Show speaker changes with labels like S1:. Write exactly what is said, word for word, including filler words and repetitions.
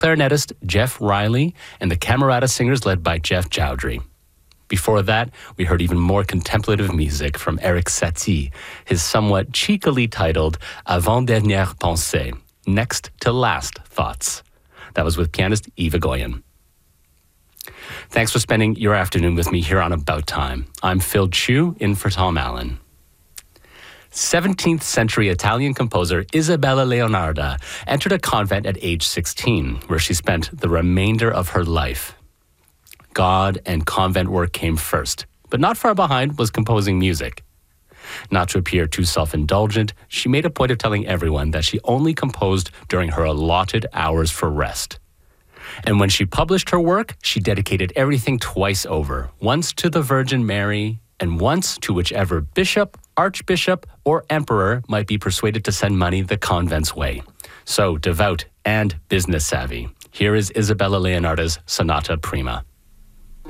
S1: clarinetist Jeff Riley, and the Camerata Singers led by Jeff Chowdhury. Before that, we heard even more contemplative music from Erik Satie, his somewhat cheekily titled Avant-dernière pensée, Next to Last Thoughts. That was with pianist Eva Goyen. Thanks for spending your afternoon with me here on About Time. I'm Phil Chu, in for Tom Allen. seventeenth century Italian composer Isabella Leonarda entered a convent at age sixteen, where she spent the remainder of her life. God and convent work came first, but not far behind was composing music. Not to appear too self-indulgent, she made a point of telling everyone that she only composed during her allotted hours for rest. And when she published her work, she dedicated everything twice over, once to the Virgin Mary, and once to whichever bishop, archbishop, or emperor might be persuaded to send money the convent's way. So devout and business savvy. Here is Isabella Leonarda's Sonata Prima.